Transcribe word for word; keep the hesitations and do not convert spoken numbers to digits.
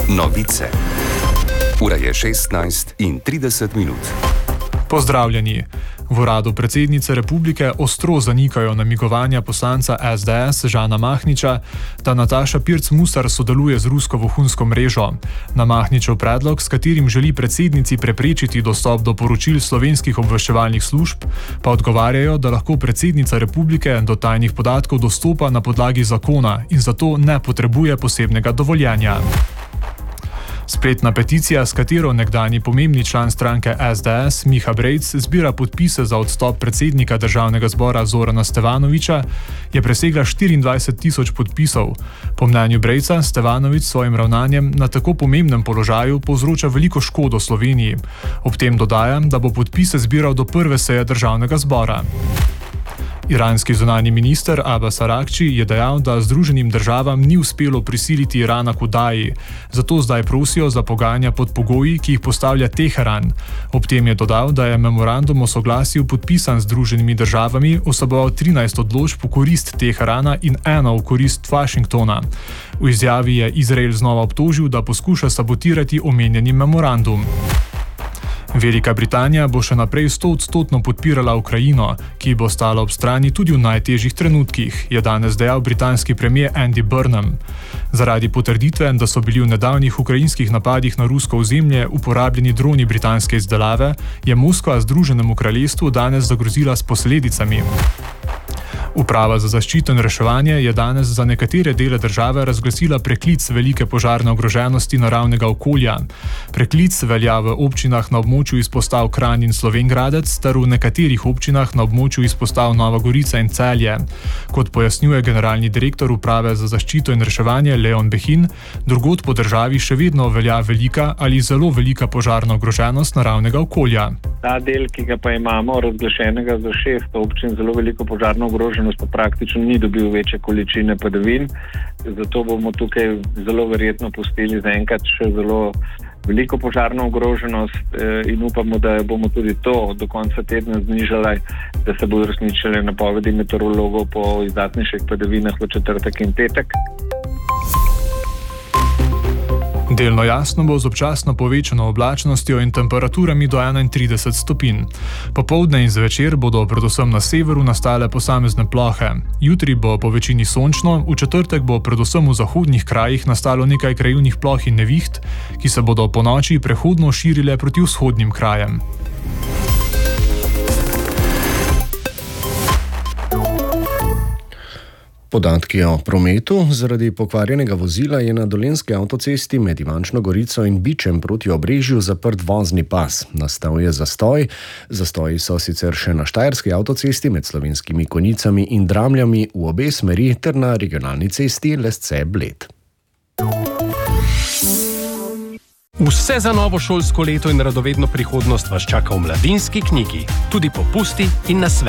Novice. Ura je šestnajst in trideset minut. Pozdravljeni. V uradu predsednice republike ostro zanikajo namigovanja poslanca es de es Žana Mahniča, da Nataša Pirc Musar sodeluje z rusko vohunsko mrežo. Na Mahničev predlog, s katerim želi predsednici preprečiti dostop do poročil slovenskih obveščevalnih služb, pa odgovarjajo, da lahko predsednica republike do tajnih podatkov dostopa na podlagi zakona in zato ne potrebuje posebnega dovoljenja. Spletna peticija, s katero nekdanji pomembni član stranke es de es Miha Brejc zbira podpise za odstop predsednika državnega zbora Zorana Stevanovića, je presegla štiriindvajset tisoč podpisov. Po mnenju Brejca Stevanović s svojim ravnanjem na tako pomembnem položaju povzroča veliko škodo Sloveniji. Ob tem dodaja, da bo podpise zbiral do prve seje državnega zbora. Iranski zunanji minister Abbas Araqči je dejal, da Združenim državam ni uspelo prisiliti Irana k vdaji, zato zdaj prosijo za pogajanja pod pogoji, ki jih postavlja Teheran. Ob tem je dodal, da je memorandum o soglasju podpisan z Združenimi državami vseboval trinajst odločb v korist Teherana in eno v korist Washingtona. V izjavi je Izrael znova obtožil, da poskuša sabotirati omenjeni memorandum. Velika Britanija bo še naprej stoodstotno podpirala Ukrajino, ki bo stala ob strani tudi v najtežjih trenutkih, je danes dejal britanski premier Andy Burnham. Zaradi potrditve, da so bili v nedavnih ukrajinskih napadih na rusko ozemlje uporabljeni droni britanske izdelave, je Moskva Združenemu kraljestvu danes zagrozila s posledicami. Uprava za zaščito in reševanje je danes za nekatere dele države razglasila preklic velike požarne ogroženosti naravnega okolja. Preklic velja v občinah na območju izpostav Kranj in Slovenj Gradec ter v nekaterih občinah na območju izpostav Nova Gorica in Celje. Kot pojasnjuje generalni direktor Uprave za zaščito in reševanje Leon Behin, drugod po državi še vedno velja velika ali zelo velika požarna ogroženost naravnega okolja. Ta del, ki ga pa imamo razglašenega za šest občin, zelo veliko požarno ogroženost, pa praktično ni dobil večje količine padavin, zato bomo tukaj zelo verjetno pustili zaenkrat še zelo veliko požarno ogroženost in upamo, da bomo tudi to do konca tedna znižali, da se bodo uresničile napovedi meteorologov po izdatnejših padavinah v četrtek in petek. Delno jasno bo z občasno povečano oblačnostjo in temperaturami do enaintrideset stopinj. Popoldne in zvečer bodo predvsem na severu nastale posamezne plohe. Jutri bo po večini sončno, v četrtek bo predvsem v zahodnih krajih nastalo nekaj krajevnih ploh in neviht, ki se bodo po noči prehodno širile proti vzhodnim krajem. Podatki o prometu. Zaradi pokvarjenega vozila je na dolenjski avtocesti med Ivančno Gorico in Bičem proti Obrežju zaprt vozni pas. Nastal je zastoj. Zastoji so sicer še na štajerski avtocesti med Slovenskimi Konjicami in Dramljami v obe smeri ter na regionalni cesti Lesce-Bled. Vse za novo šolsko leto in radovedno prihodnost vas čaka v Mladinski knjigi. Tudi popusti in nasvet.